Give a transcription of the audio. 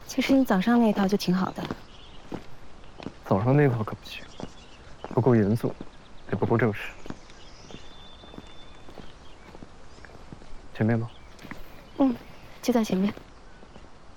其实你早上那套就挺好的。 早上那套可不行，不够严肃，也不够正式。前面吗？ 嗯，就在前面。